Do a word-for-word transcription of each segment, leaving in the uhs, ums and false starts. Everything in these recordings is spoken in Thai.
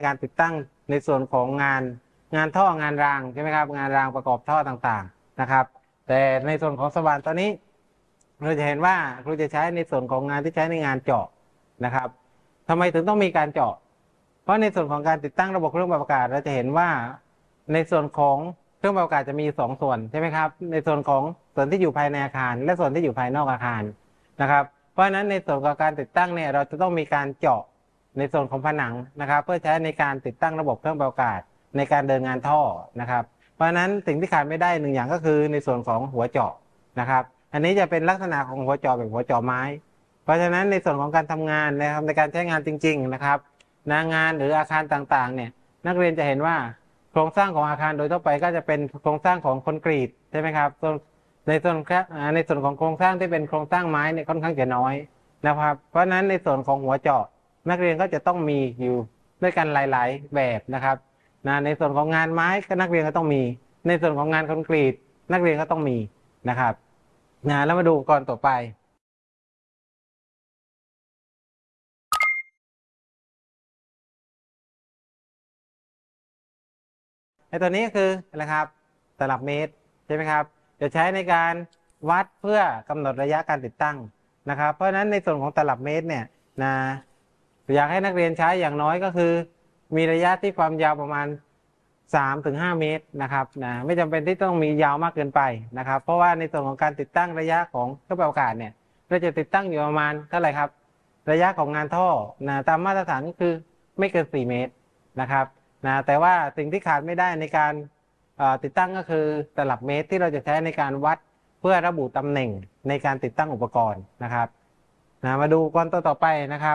การติดตั้งในส่วนของงานงานท่องานรางใช่ไหมครับงานรางประกอบท่อต่างๆนะครับแต่ในส่วนของสว่านตอนนี้เราจะเห็นว่าครูจะใช้ในส่วนของงานที่ใช้ในงานเจาะนะครับทำไมถึงต้องมีการเจาะเพราะในส่วนของการติดตั้งระบบเครื่องปรับอากาศเราจะเห็นว่าในส่วนของเครื่องปรับอากาศจะมีสองส่วนใช่ไหมครับในส่วนของส่วนที่อยู่ภายในอาคารและส่วนที่อยู่ภายนอกอาคารนะครับเพราะฉะนั้นในส่วนของการติดตั้งเนี่ยเราจะต้องมีการเจาะในส่วนของผนังนะครับเพื่อใช้ในการติดตั้งระบบเครื่องปรับอากาศในการเดินงานท่อนะครับเพราะฉะนั้นสิ่งที่ขาดไม่ได้หนึ่งอย่างก็คือในส่วนของหัวเจาะนะครับอันนี้จะเป็นลักษณะของหัวเจาะแบบหัวเจาะไม้เพราะฉะนั้นในส่วนของการทำงานนะครับในการใช้งานจริงๆนะครับงานหรืออาคารต่างๆเนี่ยนักเรียนจะเห็นว่าโครงสร้างของอาคารโดยทั่วไปก็จะเป็นโครงสร้างของคอนกรีตใช่ไหมครับในส่วนในส่วนของโครงสร้างที่เป็นโครงสร้างไม้เนี่ยค่อนข้างจะน้อยนะครับเพราะฉะนั้นในส่วนของหัวเจาะนักเรียนก็จะต้องมีอยู่ด้วยกันหลายๆแบบนะครับนะในส่วนของงานไม้ก็นักเรียนก็ต้องมีในส่วนของงานคอนกรีตนักเรียนก็ต้องมีนะครับนะแล้วมาดูก่อนต่อไปไอ้ตัวนี้ก็คืออะไรครับตลับเมตรใช่ไหมครับจะใช้ในการวัดเพื่อกำหนดระยะการติดตั้งนะครับเพราะฉะนั้นในส่วนของตลับเมตรเนี่ยนะอยากให้นักเรียนใช้อย่างน้อยก็คือมีระยะที่ความยาวประมาณสามถึงห้าเมตรนะครับนะไม่จำเป็นที่ต้องมียาวมากเกินไปนะครับเพราะว่าในส่วนของการติดตั้งระยะของเครื่องปรับอากาศเนี่ยเราจะติดตั้งอยู่ประมาณเท่าไหร่ครับระยะของงานท่อนะตามมาตรฐานก็คือไม่เกินสี่เมตรนะครับนะแต่ว่าสิ่งที่ขาดไม่ได้ในการติดตั้งก็คือตลับเมตรที่เราจะใช้ในการวัดเพื่อระบุตำแหน่งในการติดตั้งอุปกรณ์นะครับนะมาดูอุปกรณ์ตัวต่อไปนะครับ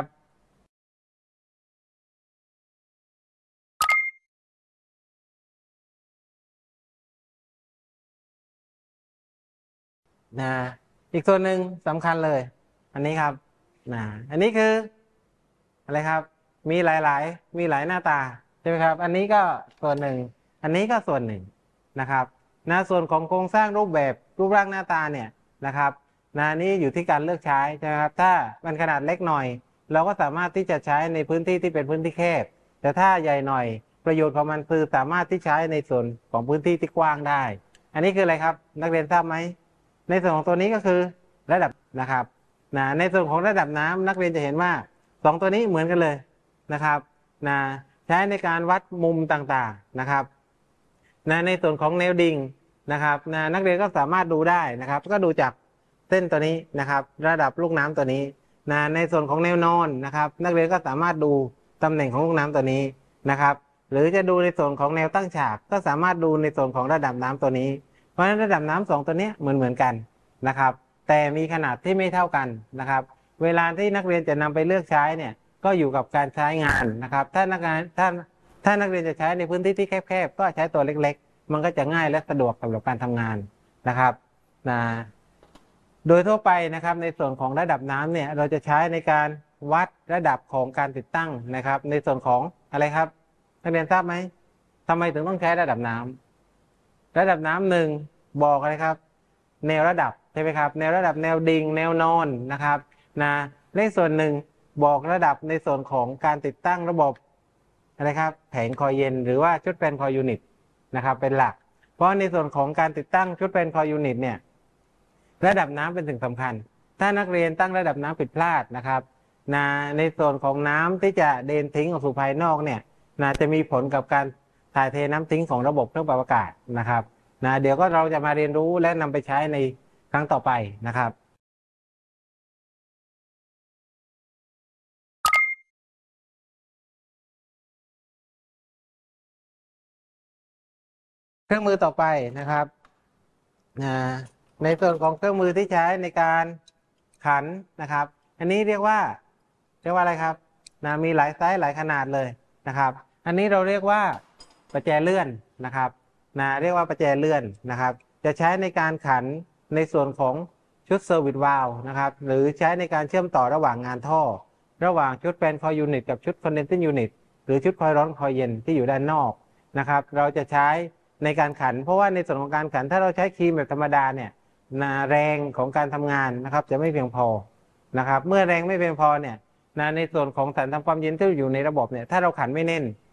นะอีกส่วนหนึ่งสำคัญเลยอันนี้ครับนะอันนี้คืออะไรครับมีหลายๆมีหลายหน้าตาใช่ไหมครับอันนี้ก็ส่วนหนึ่งอันนี้ก็ส่วนหนึ่งนะครับนะส่วนของโครงสร้างรูปแบบรูปร่างหน้าตาเนี่ยนะครับนะนี่อยู่ที่การเลือกใช้ใช่ไหมครับถ้ามันขนาดเล็กหน่อยเราก็สามารถที่จะใช้ในพื้นที่ที่เป็นพื้นที่แคบแต่ถ้าใหญ่หน่อยประโยชน์ของมันคือสามารถที่ใช้ในส่วนของพื้นที่ที่กว้างได้อันนี้คืออะไรครับนักเรียนทราบไหมในส่วนของตัวนี้ก็คือระดับนะครับนะในส่วนของระดับน้ำนักเรียนจะเห็นว่าสองตัวนี้เหมือนกันเลยนะครับนะใช้ในการวัดมุมต่างๆนะครับนะในส่วนของแนวดิ่งนะครับนะนักเรียนก็สามารถดูได้นะครับก็ดูจากเส้นตัวนี้นะครับระดับลูกน้ำตัวนี้นะในส่วนของแนวนอนนะครับนักเรียนก็สามารถดูตำแหน่งของลูกน้ำตัวนี้นะครับหรือจะดูในส่วนของแนวตั้งฉากก็สามารถดูในส่วนของระดับน้ำตัวนี้เพราะฉะนั้นระดับน้ำสองตัวนี้เหมือนเหมือนกันนะครับแต่มีขนาดที่ไม่เท่ากันนะครับเวลาที่นักเรียนจะนำไปเลือกใช้เนี่ยก็อยู่กับการใช้งานนะครับถ้านักงานถ้าถ้านักเรียนจะใช้ในพื้นที่ที่แคบๆก็ใช้ตัวเล็กๆมันก็จะง่ายและสะดวกสำหรับการทำงานนะครับนะโดยทั่วไปนะครับในส่วนของระดับน้ำเนี่ยเราจะใช้ในการวัดระดับของการติดตั้งนะครับในส่วนของอะไรครับนักเรียนทราบไหมทำไมถึงต้องใช้ระดับน้ำระดับน้ำหนึ่งบอกอะไรครับแนวระดับใช่ไหมครับแนวระดับแนวดิ่งแนวนอนนะครับนะเลขส่วนหนึ่งบอกระดับในส่วนของการติดตั้งระบบอะไรครับแผงคอยเย็นหรือว่าชุดแฟนคอยยูนิตนะครับเป็นหลักเพราะในส่วนของการติดตั้งชุดแฟนคอยยูนิตเนี่ยระดับน้ำเป็นสิ่งสำคัญถ้านักเรียนตั้งระดับน้ำผิดพลาดนะครับนะในส่วนของน้ำที่จะเดินทิ้งออกสู่ภายนอกเนี่ยนะจะมีผลกับการถ่ายเทน้ำทิ้งของระบบเครื่องปรับอากาศนะครับนะเดี๋ยวก็เราจะมาเรียนรู้และนำไปใช้ในครั้งต่อไปนะครับเครื่องมือต่อไปนะครับในส่วนของเครื่องมือที่ใช้ในการขันนะครับอันนี้เรียกว่าเรียกว่าอะไรครับนะมีหลายไซส์หลายขนาดเลยนะครับอันนี้เราเรียกว่าประแจเลื่อนนะครับนะเรียกว่าประแจเลื่อนนะครับจะใช้ในการขันในส่วนของชุดเซอร์วิสวาลวนะครับหรือใช้ในการเชื่อมต่อระหว่างงานท่อระหว่างชุดแฟนคอยยูนิตกับชุดคอนเดนซิ่งยูนิตหรือชุดคอยร้อนคอยเย็นที่อยู่ด้านนอกนะครับเราจะใช้ในการขันเพราะว่าในส่วนของการขันถ้าเราใช้ครีมแบบธรรมดาเนี่ยนะแรงของการทำงานนะครับจะไม่เพียงพอนะครับเมื่อแรงไม่เพียงพอเนี่ยนะในส่วนของสารทำความเย็นที่อยู่ในระบบเนี่ยถ้าเราขันไม่แน่น